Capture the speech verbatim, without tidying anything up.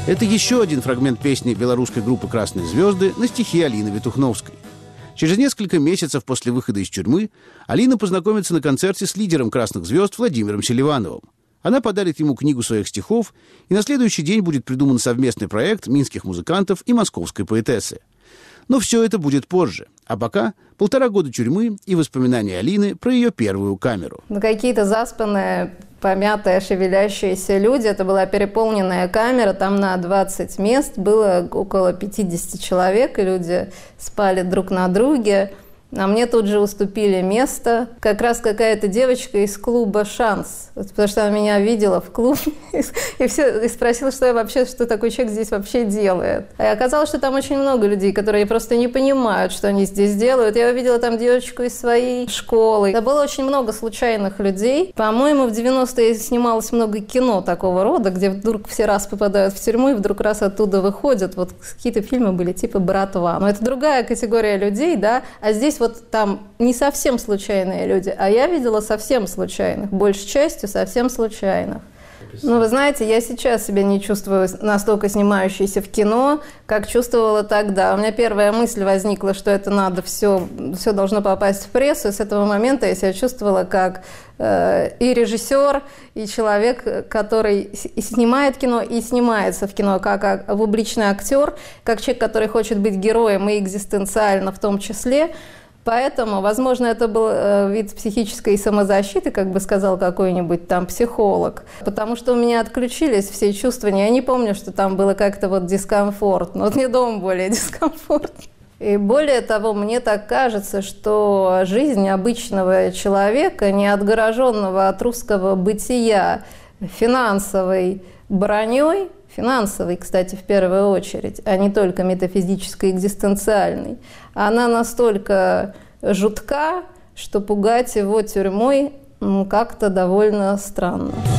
Это еще один фрагмент песни белорусской группы «Красные звезды» на стихи Алины Ветухновской. Через несколько месяцев после выхода из тюрьмы Алина познакомится на концерте с лидером «Красных звезд» Владимиром Селивановым. Она подарит ему книгу своих стихов, и на следующий день будет придуман совместный проект минских музыкантов и московской поэтессы. Но все это будет позже. А пока полтора года тюрьмы и воспоминания Алины про ее первую камеру. Ну, какие-то заспанные, помятые, шевелящиеся люди. Это была переполненная камера, там на двадцать мест было около пятидесяти человек, и люди спали друг на друге. А мне тут же уступили место. Как раз какая-то девочка из клуба «Шанс», потому что она меня видела в клубе и, все, и спросила, что я вообще, что такой человек здесь вообще делает. И оказалось, что там очень много людей, которые просто не понимают, что они здесь делают. Я увидела там девочку из своей школы. Это было очень много случайных людей. По-моему, в девяностые снималось много кино такого рода, где вдруг все раз попадают в тюрьму и вдруг раз оттуда выходят. Вот какие-то фильмы были типа «Братва». Но это другая категория людей, да, а здесь вот там не совсем случайные люди, а я видела совсем случайных, большей частью совсем случайных. Ну, вы знаете, я сейчас себя не чувствую настолько снимающейся в кино, как чувствовала тогда. У меня первая мысль возникла, что это надо все, все должно попасть в прессу, и с этого момента я себя чувствовала как э, и режиссер, и человек, который и снимает кино, и снимается в кино, как, как публичный актер, как человек, который хочет быть героем и экзистенциально в том числе. Поэтому, возможно, это был э, вид психической самозащиты, как бы сказал какой-нибудь там психолог, потому что у меня отключились все чувствования. Я не помню, что там было как-то вот дискомфортно. Вот мне дома более дискомфортно. И более того, мне так кажется, что жизнь обычного человека, не отгороженного от русского бытия финансовой броней, финансовой, кстати, в первую очередь, а не только метафизической, экзистенциальной, она настолько жутка, что пугать его тюрьмой как-то довольно странно.